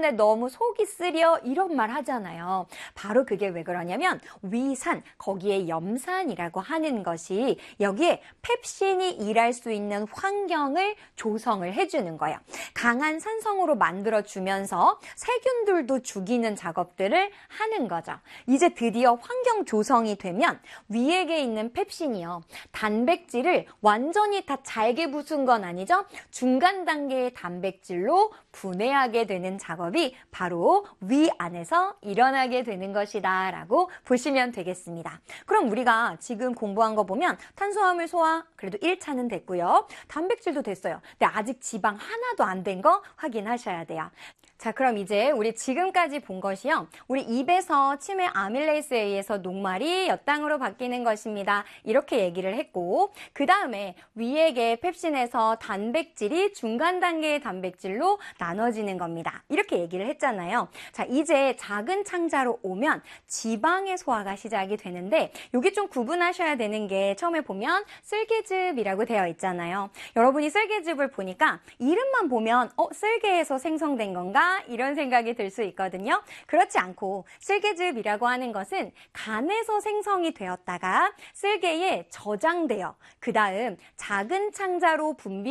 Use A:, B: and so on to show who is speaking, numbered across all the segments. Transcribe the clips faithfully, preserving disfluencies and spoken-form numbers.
A: 때문에 너무 속이 쓰려 이런 말 하잖아요. 바로 그게 왜 그러냐면 위산, 거기에 염산이라고 하는 것이 여기에 펩신이 일할 수 있는 환경을 조성을 해주는 거예요. 강한 산성으로 만들어주면서 세균들도 죽이는 작업들을 하는 거죠. 이제 드디어 환경 조성이 되면 위액에 있는 펩신이요. 단백질을 완전히 다 잘게 부순 건 아니죠. 중간 단계의 단백질로 분해하게 되는 작업이 바로 위 안에서 일어나게 되는 것이다 라고 보시면 되겠습니다. 그럼 우리가 지금 공부한 거 보면 탄수화물 소화 그래도 일 차는 됐고요. 단백질도 됐어요. 근데 아직 지방 하나도 안 된 거 확인하셔야 돼요. 자, 그럼 이제 우리 지금까지 본 것이요. 우리 입에서 치매 아밀레이스에 의해서 녹말이 엿당으로 바뀌는 것입니다. 이렇게 얘기를 했고, 그 다음에 위액의 펩신에서 단백질이 중간 단계의 단백질로 나눠지는 겁니다. 이렇게 얘기를 했잖아요. 자, 이제 작은 창자로 오면 지방의 소화가 시작이 되는데, 여기 좀 구분하셔야 되는 게 처음에 보면 쓸개즙이라고 되어 있잖아요. 여러분이 쓸개즙을 보니까 이름만 보면 어, 쓸개에서 생성된 건가? 이런 생각이 들 수 있거든요. 그렇지 않고 쓸개즙이라고 하는 것은 간에서 생성이 되었다가 쓸개에 저장되어 그 다음 작은 창자로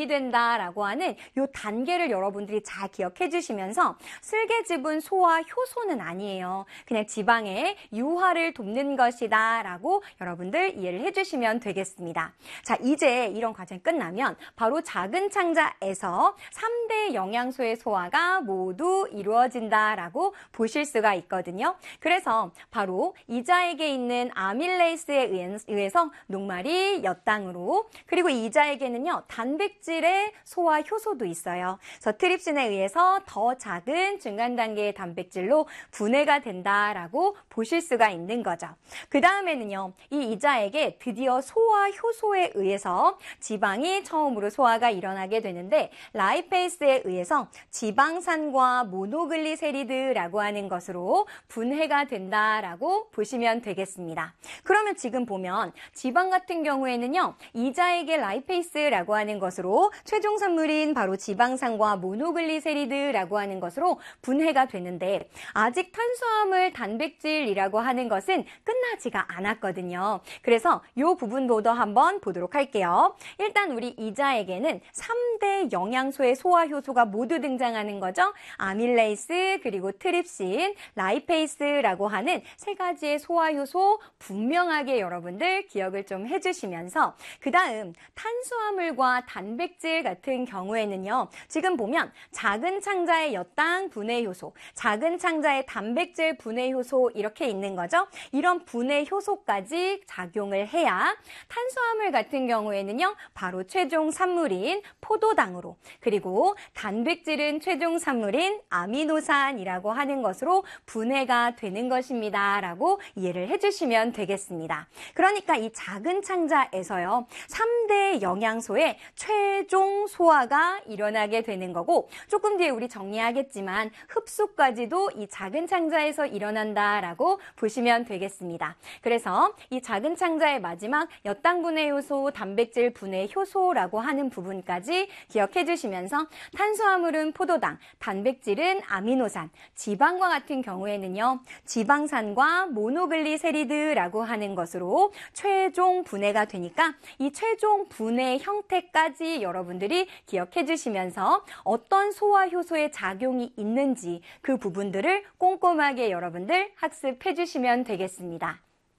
A: 분비된다라고 하는 이 단계를 여러분들이 잘 기억해 주시면서 쓸개즙은 소화 효소는 아니에요. 그냥 지방의 유화를 돕는 것이다 라고 여러분들 이해를 해주시면 되겠습니다. 자, 이제 이런 과정이 끝나면 바로 작은 창자에서 삼 대 영양소의 소화가 모두 이루어진다라고 보실 수가 있거든요. 그래서 바로 이자액에 있는 아밀레이스에 의해서 녹말이 엿당으로, 그리고 이자액에는요 단백질의 소화 효소도 있어요. 그래서 트립신에 의해서 더 작은 중간 단계의 단백질로 분해가 된다라고 보실 수가 있는 거죠. 그 다음에는요 이 이자액에 드디어 소화 효소에 의해서 지방이 처음으로 소화가 일어나게 되는데 라이페이스에 의해서 지방산과 모노글리세리드라고 하는 것으로 분해가 된다라고 보시면 되겠습니다. 그러면 지금 보면 지방 같은 경우에는요 이자액의 라이페이스라고 하는 것으로 최종 산물인 바로 지방산과 모노글리세리드라고 하는 것으로 분해가 되는데 아직 탄수화물 단백질이라고 하는 것은 끝나지가 않았거든요. 그래서 이 부분도 한번 보도록 할게요. 일단 우리 이자액에는 삼 대 영양소의 소화 효소가 모두 등장하는 거죠. 아밀레이스, 그리고 트립신, 라이페이스라고 하는 세 가지의 소화 효소 분명하게 여러분들 기억을 좀 해주시면서 그 다음 탄수화물과 단백질 같은 경우에는요. 지금 보면 작은 창자의 엿당 분해 효소, 작은 창자의 단백질 분해 효소 이렇게 있는 거죠. 이런 분해 효소까지 작용을 해야 탄수화물 같은 경우에는요. 바로 최종 산물인 포도당으로, 그리고 단백질은 최종 산물인 아미노산이라고 하는 것으로 분해가 되는 것입니다 라고 이해를 해주시면 되겠습니다. 그러니까 이 작은 창자에서요 삼 대 영양소의 최종 소화가 일어나게 되는 거고, 조금 뒤에 우리 정리하겠지만 흡수까지도 이 작은 창자에서 일어난다라고 보시면 되겠습니다. 그래서 이 작은 창자의 마지막 엿당 분해 효소, 단백질 분해 효소라고 하는 부분까지 기억해 주시면서 탄수화물은 포도당, 단백질은 아미노산, 지방과 같은 경우에는요 지방산과 모노글리세리드라고 하는 것으로 최종 분해가 되니까 이 최종 분해 형태까지 여러분들이 기억해 주시면서 어떤 소화 효소의 작용이 있는지 그 부분들을 꼼꼼하게 여러분들 학습해 주시면 되겠습니다.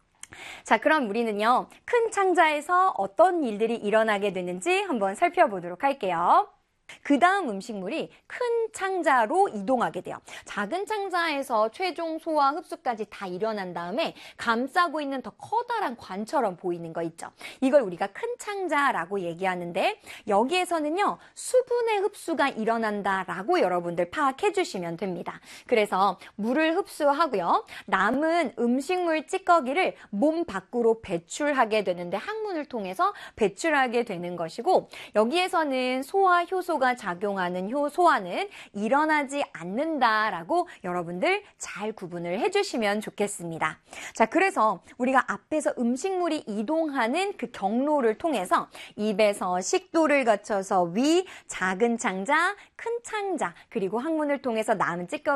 A: 자, 그럼 우리는요 큰 창자에서 어떤 일들이 일어나게 되는지 한번 살펴보도록 할게요. 그 다음 음식물이 큰 창자로 이동하게 돼요. 작은 창자에서 최종 소화 흡수까지 다 일어난 다음에 감싸고 있는 더 커다란 관처럼 보이는 거 있죠. 이걸 우리가 큰 창자라고 얘기하는데 여기에서는요 수분의 흡수가 일어난다라고 여러분들 파악해 주시면 됩니다. 그래서 물을 흡수하고요 남은 음식물 찌꺼기를 몸 밖으로 배출하게 되는데 항문을 통해서 배출하게 되는 것이고, 여기에서는 소화 효소 가 작용하는 효소화는 일어나지 않는다라고 여러분들 잘 구분을 해주시면 좋겠습니다. 자, 그래서 우리가 앞에서 음식물이 이동하는 그 경로를 통해서 입에서 식도를 거쳐서 위, 작은 창자, 큰 창자, 그리고 항문을 통해서 남은 찌꺼기